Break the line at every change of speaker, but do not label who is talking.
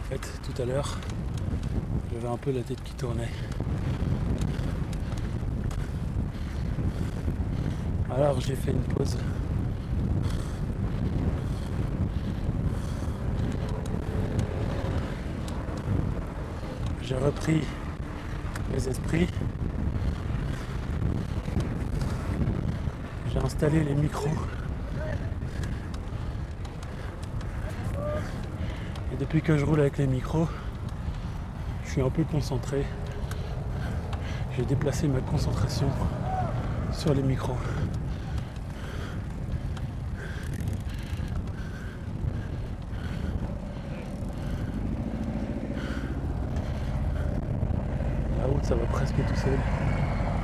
fait, tout à l'heure, j'avais un peu la tête qui tournait. Alors j'ai fait une pause. J'ai repris mes esprits. J'ai installé les micros. Et depuis que je roule avec les micros, je suis un peu concentré. J'ai déplacé ma concentration sur les micros. La route, ça va presque tout seul.